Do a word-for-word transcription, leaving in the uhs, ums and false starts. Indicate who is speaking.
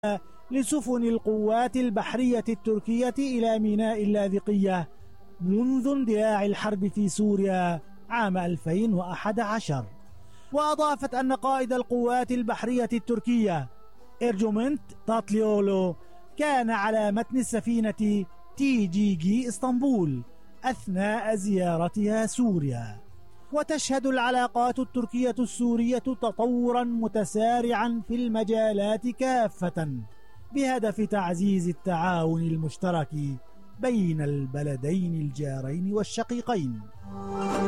Speaker 1: لسفن القوات البحرية التركية إلى ميناء اللاذقية منذ اندلاع الحرب في سوريا عام ألفين وأحد عشر. وأضافت أن قائد القوات البحرية التركية إرجومنت تاتليولو كان على متن السفينة تي جي جي اسطنبول أثناء زيارتها سوريا. وتشهد العلاقات التركية السورية تطورا متسارعا في المجالات كافة بهدف تعزيز التعاون المشترك بين البلدين الجارين والشقيقين.